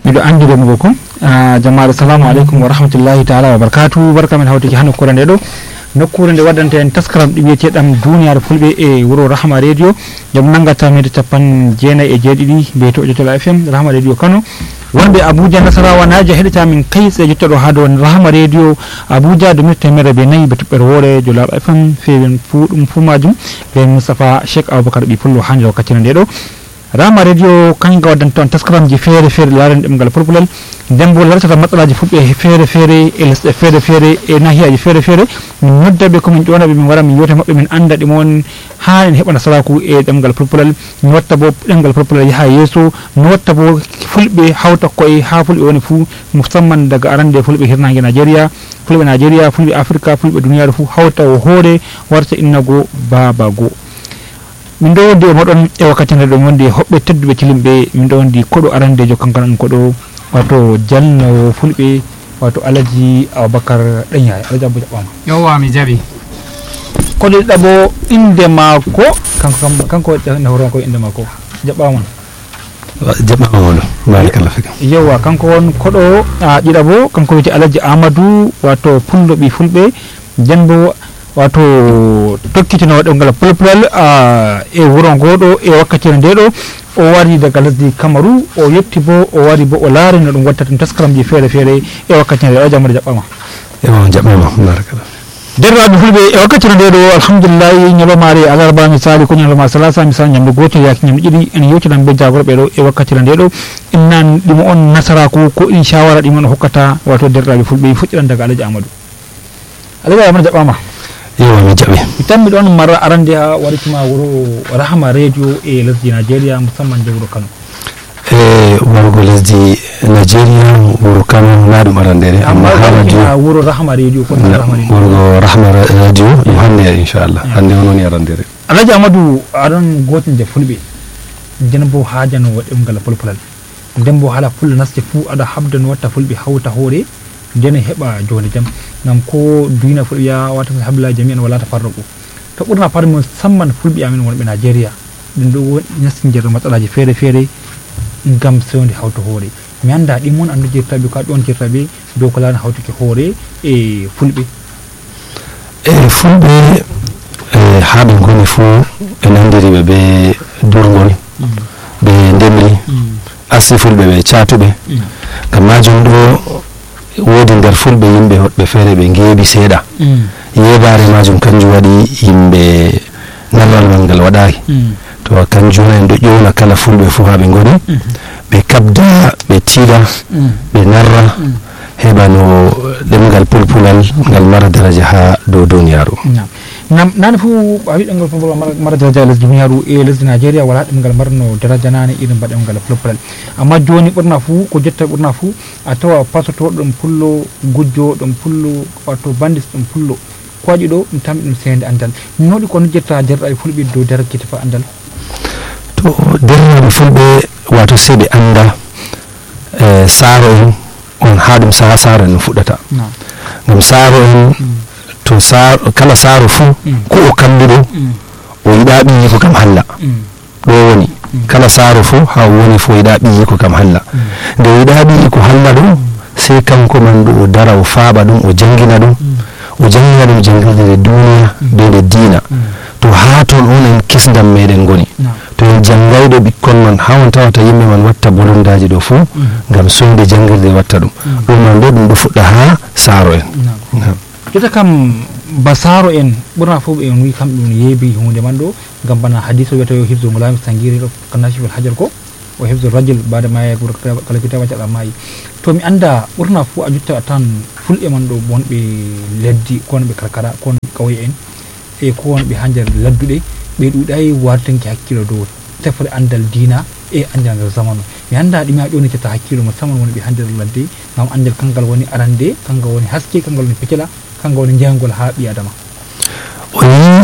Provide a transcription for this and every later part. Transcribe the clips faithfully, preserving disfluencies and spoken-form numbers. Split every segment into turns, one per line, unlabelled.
miɗo andi remugo ko jamaare assalamu aleykum wa rahmatullahi taala wa barakatuh. barka men hawtiki ha nokkure nde ɗo nokkure nde waddante en taskaram ɗi wiyeteɗam duniyaaru fulɓe e wuro rahma radio jom nangata mede capan jeenayi e jeeɗiɗi be to jottola f m rahma radio kano wonɓe abuja nasarawa najo heɗita min kayse jottoɗo ha dow rahma radio abuja domin temere be nayyi be toɓɓere woore jolaɓa f m fewen fuu ɗum fuu majum be moustapha cheikh aboubacar ɓi pullo ha nder wakkatire nde ɗo rahma radio kañum ga waddanta on taskaramji feere feere laaren ɗemgal pulpulal nden bo lartata matsalaji fulɓe feere feere e lesɗe feere feere e nahiyaji feere feere min noddaɓe komin ƴonaɓe min wara min yewta maɓɓe min anda ɗi moon ha en heɓa nasaraku e ɗemgal pulpulal mi watta bo ɗemgal pulpulal yaha yeeso mi watta bo fulɓe hawta koye ha fulɓe woni fuu musamman daga arande fulɓe hirnangue nigeria fulɓe nigeria fulɓe africa fulɓe duniyaru fuu hawta o hoore warta innago baba goo min ɗo wondi e moɗon e wakkati nde ɗum wondi hoɓɓe tedduɓe cilimɓe min ɗo wondi koɗo arandejo kankan on koɗo wato jalnowo fulɓe wato alaji aboubacar ɗeñay alaji abou jaɓɓama
yowa mi jaɓi
koɗo ɗiɗaɓo inde maako kanko kam kanko nahoro ko inde maako jaɓɓamon
jaɓɓama moɗo barakallah fika
yowa kanko won koɗo ɗiɗaɓo kanko wiyete alaji amadou wato pulloɓi fulɓe nden bo wato tokkitinowo ɗemgal pulpulal e wuro ngoɗo e wakkatire nde ɗo o wari daga lesdi cameroun o yetti bo o wari bo o laari no ɗum watta ɗum taskaramji feere feere e wakkatire nde ɗo jamade jaɓɓama
ewa jaɓɓama barakallah
derraɓe fulɓe e wakkatire nde ɗo alhamdulillahi ñalomare alarba misali ko ñaloma salasa misali ñamde gotel yaki ñamde ɗiɗi en yewtinan be jagorɓe ɗo e wakkatire nde ɗo innan ɗimo on nasaraku ko ɗin shawara ɗimon o hokkata wato derraɓe fulɓe fuɗɗiran daga alaji amadou alaji amadou jaɓɓama
yewa mi jaɓi
mi tammi ɗon mara arande ha waritima wuro rahma radio e lesdi nigeria musamman je wuro kano
e wargo lesdi nigeria wuro kano na ɗum arandere amma ha radio
wuro rahma radio ko rahma radio
wargo rahma radio yo hande inchallah hande on woni arandere
alaji amadou aɗon gotel nde fulɓe nden bo hajanowo ɗemgal pulpulal nden bo haala fulla naste fuu aɗa habda no watta fulɓe hawta hoore nden heɓa joni jam ngam ko duyna fulɓe ya wata habla jami en wala tafarruqu to ɓurna par musamman fulɓe amin wonɓe nigeria ɗum ɗo nasti nder matsalaji feere feere ngam sewde hawta hoore mi anda ɗimmon andu jirtaɓe ko ɗon jirtaɓe dow ko laani hawtuki hoore e fulɓe
e fulɓe ha ɓe goni fuu ɓe nandiriɓe ɓe durgol ɓe ndemri assi fulɓe ɓe catuɓe ngam majum ɗo woodi nder fulɓe yimɓe hoɗɓe feere ɓe ngeeɓi seeɗa yeɓare majum kanjum waɗi yimɓe narral ngal waɗaki to kanjum en ɗo ƴowna kala fulɓe fuu ha ɓe goni ɓe kabda ɓe tiiɗa ɓe narra heɓa no ɗemgal pulpulal ngal mara daraja ha dow duniyaru
nam nane fuu a wi ɗemgal pulpulal mara daraja e lesdi duniyaru e lesdi nigeria wala ɗemgal marno daraja nane irin mba ɗemgal pulpulal amma joni ɓurna fuu ko jetta ɓurna fuu a tawa pasotoɗo ɗum pullo gujjo ɗum pullo wato bandis ɗum pullo ko waɗi ɗo ɗum tammi ɗum sende andal min waɗi ko nojjetta derɗaɓe fulɓe dow darakete fa andal
to dernaɓe fulɓe wato sei ɓe anda e saaro en on ha ɗum saha saaro en no fuɗɗata ngam saaro en to kala saaro fuu ko o kambiɗo o yiɗa ɓiyi ko kam halla ɗo woni kala saaro fuu ha woni fo yiɗa ɓiyi ko kam halla nde yiɗa ɓiyi ko halla ɗum sei kanko man ɗo o dara o faaɓa ɗum o jangina ɗum o jangina ɗum jangirde duniya be nde diina to ha toon on en kisdam meɗen goni to en jangayɗo ɓikkon man ha on tawata yimɓe man watta bolondaji ɗo fuu ngam soyde jangirde watta ɗum ɗum man ɗo ɗum ɗo fuɗɗa ha saaro en
jotta kam ba saaro en ɓurna fof ɓe wi kamɓe ɗum yeebi hunde man ɗo ngam bana hadis o wiyata yo hifdu ngulami sangiri ɗo kanashifel hajar ko o hifdu rajul bada maya kala kitaba caɗa maayi to mi anda ɓurna fuu a jotta tan fulɓe man ɗo wonɓe leddi ko wonɓe karkara ko wonɓe ƙauye en e ko wonɓe ha nder ladduɗe ɓe ɗuɗayi wartanki hakkilo dow tefre andal diina e andal ngal zamanu mi anda ɗumi ha ƴownitata hakkilo musamman wonɓe ha nder ladde ngam andal kangal woni arande kangal woni haske kangal woni fitila kangal woni jeyangol ha ɓi adama
o yi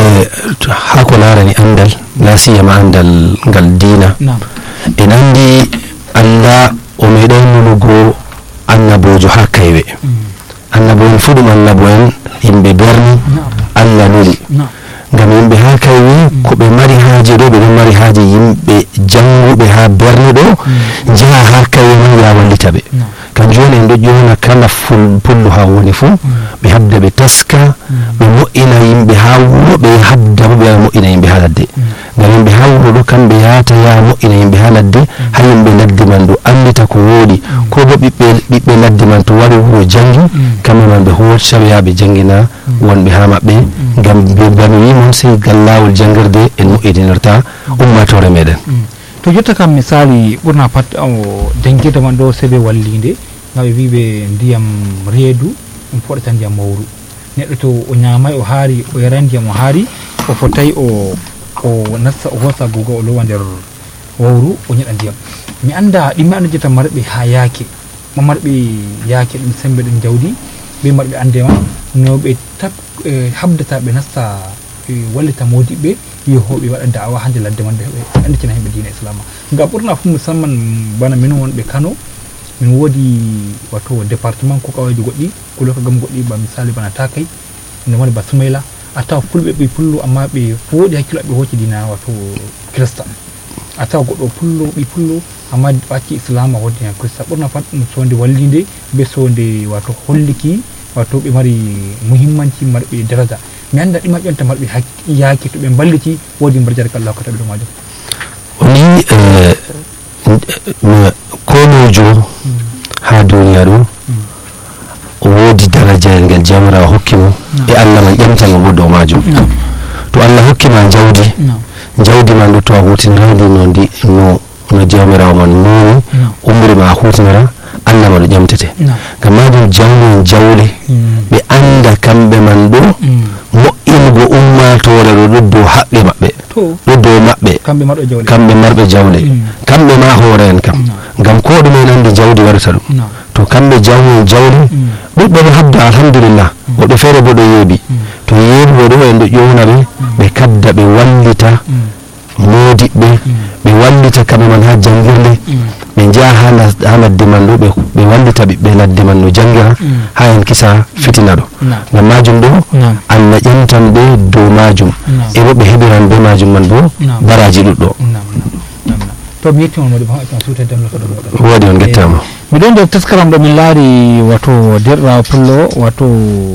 ha ko larani andal la siyama andal ngal diina en andi allah o meɗen nunugo annabojo ha kaywe annabo en fu ɗum annabo en yimɓe berni allah nuli ngam yimɓe ha kaywi ko ɓe mari haaje ɗo ɓe ɗon mari haaje yimɓe janguɓe ha berne ɗo jaha har kaywi man ya wallita ɓe kanjum woni en ɗo ƴewna kala pullo ha woni fuu ɓe habda ɓe taska ɓe moƴƴina yimɓe ha wuro ɓe habda bo ɓe yaha moƴƴina yimɓe ha ladde ngam yimɓe ha wuro ɗo kamɓe yahata yaha moƴƴina yimɓe ha ladde ha yimɓe ladde man ɗo andita ko woɗi ko bo ɓiɓɓe ɓiɓɓe ladde man to wari wuro jangi kamɓe man ɓe hocca ɓe yaha ɓe jangina wonɓe ha maɓɓe ngam bami wimon sey gal lawol jangirde en moƴƴitinirta ummatore meɗen
to jotta kam misali ɓurna pat o jangirde man ɗo sey ɓe wallide ngam ɓe wi ɓe ndiyam reedu ɗum foɗata ndiyam mawru neɗɗo to o ñamay o haari o yara ndiyam o haari o fotay o o nasta o hosa guga o lowa nder wawru o ñeɗa ndiyam mi anda ɗimme anda jetta marɓe ha yaake ma marɓe yaake ɗum sembe ɗum jawdi ɓe marɓe andema no ɓe tak habdata ɓe nasta wallita modiɓɓe yohoɓe waɗa da'awa hande ladde man ɓe anditina himɓe dina islama ngam ɓurna fu musamman bana min wonɓe Kano min woodi wato département ko kawaji goɗɗi ko loka gam goɗɗi ba misali bana Takay ne woni ba Sumayla a tawa fulɓe ɓe pullo amma ɓe fooɗi hakkilo ɓe hocci dina wato Christian a tawa goɗɗo pullo ɓi pullo amma ɓacci islama hoddi hen Christian ɓurna pat ɗum sonde wallide be sonde wato holliki wato ɓe mari muhimmanci marɓe daraja mi anda ɗima ƴonta marɓe yaake to ɓe balliti woodi mbarjare ka Allah ko taɓi ɗo majum
woni konojo ha duniya ɗo o woodi darajayel ngel jamirawo hokki mo e Allah man ƴamtamo bo dow majum to Allah hokkima jawdi jawdi man ɗo to a hutiniradi no ndi no no jamirawo man noni umri ma a hutinira Allah ma ɗo ƴamtete ngam majum jango jawle ɓe anda kamɓe man ɗo moƴƴingo ummatore ɗo ɗo dow haqqe maɓɓe ɗo dow maɓɓe kamɓe marɓe jawle kamɓe ma hoore en kam ngam ko ɗume en andi jawdi waɗata ɗum to kamɓe jango jawle ɗuɗɓe ɗo habda alhamdulillah woɓɓe feere bo ɗo yeeɓi to yeeɓuɓe ɗo en ɗo ƴowna ɓe ɓe kadda ɓe wallita modiɓɓe ɓe wallita kamɓe man ha jangirde ɓe jaha ha ladde man ɗo ɓe wallita ɓiɓɓe ladde man no jangira ha en kisa fitina ɗo ngam majum ɗo Allah ƴamtan ɓe dow majum e bo ɓe heɓiran be majum man bo baraji ɗuɗɗo
to mi yettima modi ba ha suuta damla ko ɗo
woodi on gettama
miɗon nder taskaram ɗo min laari wato derɗirawo pullo wato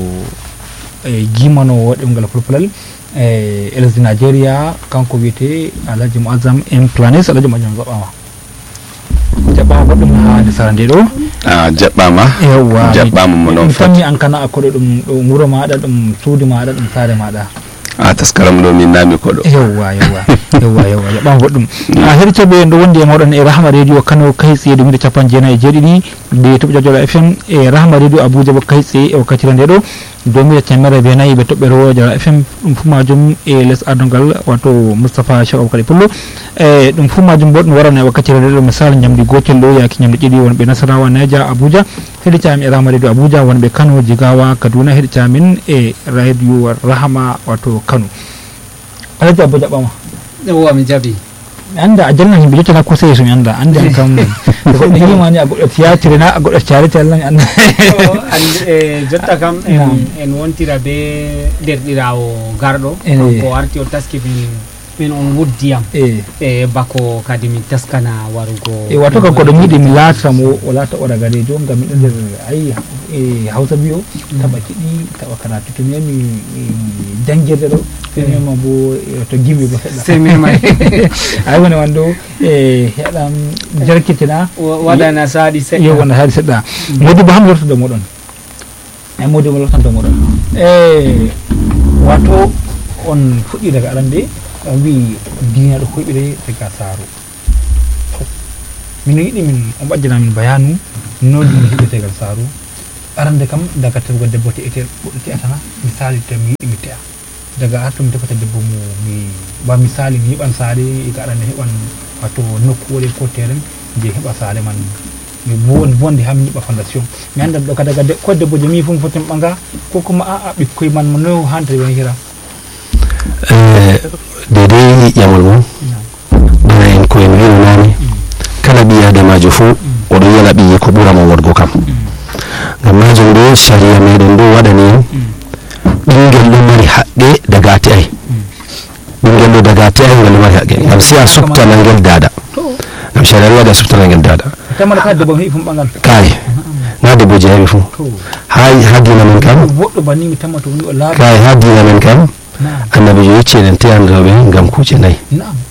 e jimanowo ɗemgal fulfulal e lesdi Nigeria kanko wiyete Alhaji Muazzam M Planis Alhaji Muazzam zaɓama jaɓɓama goɗɗum ha ndesara nde ɗo
a jaɓɓama
yewwa
jaɓɓama mo noon
fammi an kana akkoɗo ɗum ɗo wuro maɗa ɗum suudu maɗa ɗum saare maɗa
a taskaram ɗo min naami koɗo
yewwa yewwa yewwa yewwa jaɓɓama goɗɗum a heɗitoɓe ɗo wondi e moɗon e Rahma radio Kano kay tsaye ɗum inde capan jeenayi e jeeɗiɗi nde toɓɓe jajjoɗo F M e Rahma radio Abuja bo kay tsaye e wakkatire nde ɗo domire temere be nayyi ɓe toɓɓere wojara F M ɗum fu majum e less ardungal wato Moustapha Cheikh Abou Kadi Pullo e ɗum fu majum bo ɗum warana e wakkatire nde ɗo misal ñamdi gotel ɗo yaki ñamdi ɗiɗi wonɓe Nasarawa Naija Abuja heɗitamin e Rahma radio Abuja wonɓe Kano Jigawa Kaduna heɗitamin e radio Rahma wato Kano Alhaji Abou jaɓɓama
yewwa mi jaɓi
mi anda a jalnan yimɓe jottata ko sey so mi anda andi an kam so goɗɗo yimani a goɗɗo théâtre na a goɗɗo charité Allah mi anda
e jotta kam en wontira be derɗirawo garɗo ko arti o taski min min on wuddiyam e bako kadi min taskana warugo
e wato kanko ɗo yiiɗi mi laatamo o laata oɗa gadejo ngam miɗo nder ayi e hawsa biyo taɓa kiɗi taɓa karatu to miyami jangirde ɗo semima bo to gimi bo seɗɗa
semima
ay woni wan ɗo e heɗam jarkitina
waɗana saaɗi seɗɗa
yo wona saaɗi seɗɗa modi bo ham lortude moɗon e modi mo lortanto moɗon e wato on fuɗɗi daga arande on wi dina ɗo hoyɓire daga saaro min yiɗi min on ɓaddana min bayanu no dina hiɓɓete daga saaro arande kam daga tefugo debbo te'ete goɗɗo te'atana misali to mi yiɗi mi te'a daga har to mi tefata debbo mo mi ba misali mi yiɓan saare ga arande heɓan wato nokkuwole ko terrain je heɓa saare man mi bonde ha mi yiɓa fondation mi anda ɗo ka daga ko debbo jomi fu mi foti mi ɓanga ko kuma aa ɓikkoye man no hantere woni hira
dedei ƴamol mum bana en ko en wino nani kala ɓi adamajo fo oɗo yala ɓiyi ko ɓuramo wodgo kam ngam majum ɗo sharia meɗen ɗo waɗani en ɓingel ɗo mari haqqe daga ate ay ngam si a subta nangel dada ngam sharia waɗi a subta nangel dada
tamala ka debbo heɓi fum ɓangal
kay na debbo je heɓi fuu ha ha dina men kam
woɗɗo banni mi tamma to woni o laaɓi
kay ha dina men kam annabijo yecci eɗen teyanderoɓe ngam kuuje nayyi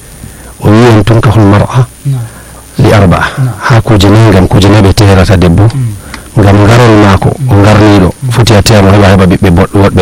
o wi en tunkahul mar'a li arba'a ha kuuje nayyi ngam kuuje nayyi ɓe teherata debbo ngam ngarol maako o ngarniɗo foti a teyamo heɓa heɓa ɓiɓɓe boɗɗo woɗɓe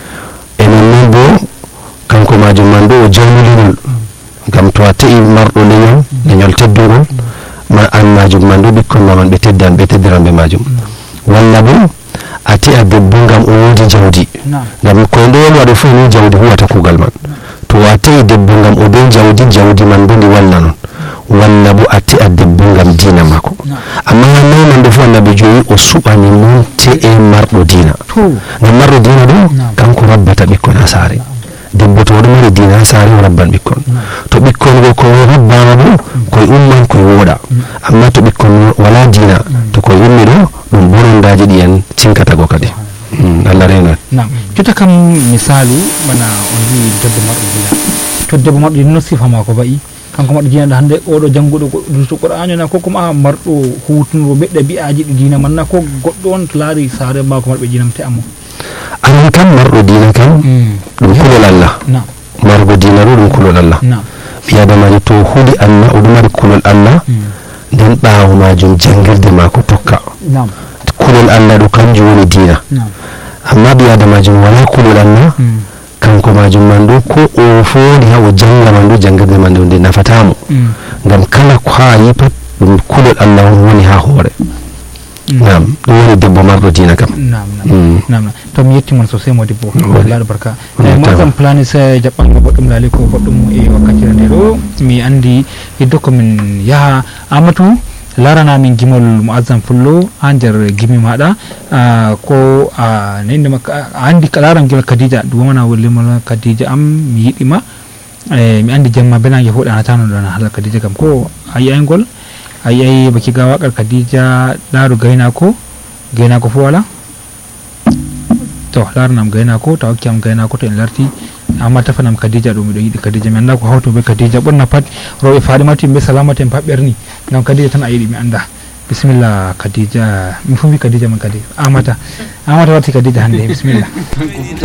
e nonnon bo kanko majum man ɗo o jawni leñol ngam to a te'i marɗo leñol leñol teddugol ma an majum man ɗo ɓikkon ma man ɓe teddan ɓe teddiran ɓe majum walla bo a te'a debbo ngam o woodi jawdi ngam koye ɗo waɗo fof ni jawdi huwata kuugal man to a te'i debbo ngam o be jawdi jawdi man bo ndi walla non walla bo a te'a debbo ngam diina maako amma hannayi man ɗo fof annabi joyi o suɓani mon te'e marɗo diina ngam marɗo diina ɗo kanko rabbata ɓikkon ha saare debbo to oɗo mari diina ha saare o rabban ɓikkon to ɓikkon go ko rabbama bo koye umman koye wooɗa amma to ɓikkon wala diina to koye ummi ɗo ɗum borondaji ɗi en cinkata go kadi allah rengan
nam jotta kam misali bana on wi debbo marɗo diina to debbo marɗo diina no sifa mako bayi kanko marɗo diina ɗo hande oɗo jannguɗo goɗɗo qur'an na ko kuma marɗo hutuno ɓeɗɗe bi'aji ɗi diina man na ko goɗɗo on to laari saare mako marɓe diina te amo
anan kam marɗo diina kam ɗum kulol allah margo diina ɗo ɗum kulol allah ɓi adamajo to huuli allah oɗo mari kulol allah nden ɓaawo majum jangirde mako tokka kulol allah ɗo kanjum woni diina amma ɓi adamajum wala kulol allah kanko majum man ɗo ko o foodi ha o janga man ɗo jangirde man ɗo nde nafatamo ngam kala ko ha yi pat ɗum kulol allah on woni ha hoore nam ɗum woni debbo marɗo diina kam
nam to mi yettimon sosai modibbo laaɗo barka moƴƴam planis jaɓɓango goɗɗum laali ko goɗɗum e wakkatire nde ɗo mi andi hiddo komin yaha amadou laranamin gimol Mu'azzam Pullo ha nder gimi maɗa ko a ninde makka a andi laran gimol Khadija ɗum wona wolimol Khadija am mi yiɗima e mi andi jamma benange foɗanatano ɗon haala Khadija kam ko a yi'aygol a yi'ay baki ga waƙar Khadija ɗaɗo gaynako gaynako fo wala to laranam gaynako taw hokkiyam gaynako to en larti amma tafanam Khadija ɗum miɗo yiɗi Khadija mi anda ko hawto be Khadija ɓurna pat rewɓe Faɗimatu yimɓe Salamatu en pat ɓerni ngam Khadija tan a yiɗi mi anda bisimilla Khadija mi fu mi Khadija man kadi amata amata warti Khadija hande bisimilla